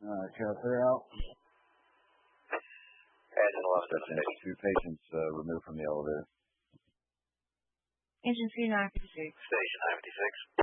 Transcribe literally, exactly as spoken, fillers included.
All right, Carol, clear out. Engine eleven. Two patients uh, removed from the elevator. Engine three nine fifty-six. Station nine fifty-six.